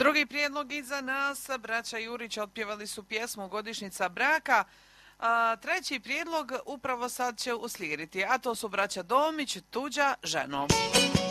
Drugi prijedlog iza nas, braća Jurić otpjevali su pjesmu Godišnjica braka. Treći prijedlog upravo sad će uslijediti, a to su braća Domić, Tuđa, Ženo.